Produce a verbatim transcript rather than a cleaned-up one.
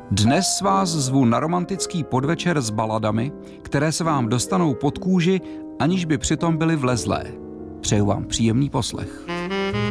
Dnes vás zvu na romantický podvečer s baladami, které se vám dostanou pod kůži, aniž by přitom byly vlezlé. Přeju vám příjemný poslech.